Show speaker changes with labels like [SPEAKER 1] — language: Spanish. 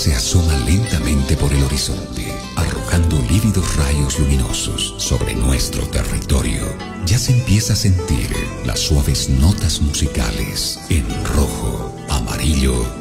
[SPEAKER 1] se asoma lentamente por el horizonte, arrojando lívidos rayos luminosos sobre nuestro territorio. Ya se empieza a sentir las suaves notas musicales en rojo, amarillo